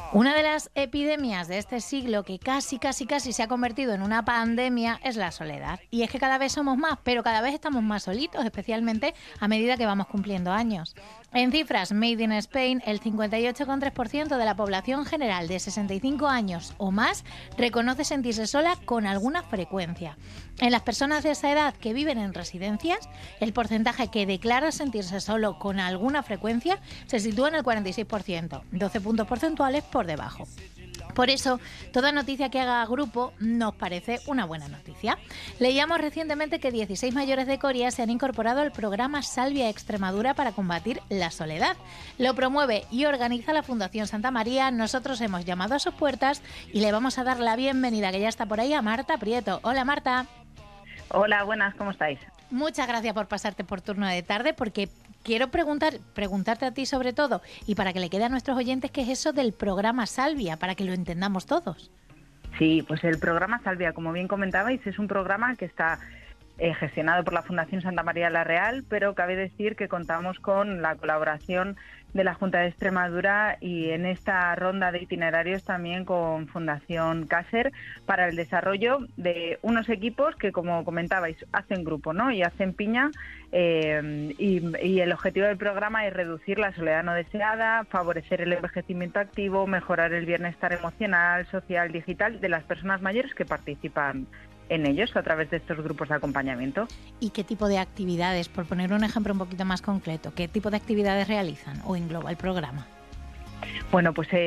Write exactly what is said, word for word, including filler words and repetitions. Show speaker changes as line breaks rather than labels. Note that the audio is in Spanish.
Una de las epidemias de este siglo que casi, casi, casi se ha convertido en una pandemia es la soledad. Y es que cada vez somos más, pero cada vez estamos más solitos, especialmente a medida que vamos cumpliendo años. En cifras Made in Spain, el cincuenta y ocho coma tres por ciento de la población general de sesenta y cinco años o más reconoce sentirse sola con alguna frecuencia. En las personas de esa edad que viven en residencias, el porcentaje que declara sentirse solo con alguna frecuencia se sitúa en el cuarenta y seis por ciento, doce puntos porcentuales por debajo. Por eso, toda noticia que haga grupo nos parece una buena noticia. Leíamos recientemente que dieciséis mayores de Coria se han incorporado al programa Salvia Extremadura para combatir la soledad. Lo promueve y organiza la Fundación Santa María. Nosotros hemos llamado a sus puertas y le vamos a dar la bienvenida, que ya está por ahí, a Marta Prieto. Hola, Marta.
Hola, buenas, ¿cómo estáis?
Muchas gracias por pasarte por turno de tarde, porque quiero preguntar, preguntarte a ti sobre todo, y para que le quede a nuestros oyentes, qué es eso del programa Salvia, para que lo entendamos todos.
Sí, pues el programa Salvia, como bien comentabais, es un programa que está eh, gestionado por la Fundación Santa María la Real, pero cabe decir que contamos con la colaboración de la Junta de Extremadura y en esta ronda de itinerarios también con Fundación Caser para el desarrollo de unos equipos que, como comentabais, hacen grupo, ¿no? Y hacen piña eh, y, y el objetivo del programa es reducir la soledad no deseada, favorecer el envejecimiento activo, mejorar el bienestar emocional, social, digital de las personas mayores que participan en ellos a través de estos grupos de acompañamiento.
¿Y qué tipo de actividades, por poner un ejemplo un poquito más concreto, qué tipo de actividades realizan o engloba el programa?
Bueno, pues eh,